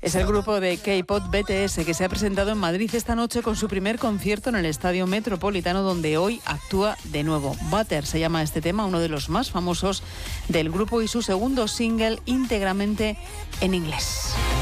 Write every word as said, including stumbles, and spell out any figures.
Es el grupo de K-pop B T S que se ha presentado en Madrid esta noche con su primer concierto en el Estadio Metropolitano, donde hoy actúa de nuevo. Butter se llama este tema, uno de los más famosos del grupo y su segundo single íntegramente en inglés.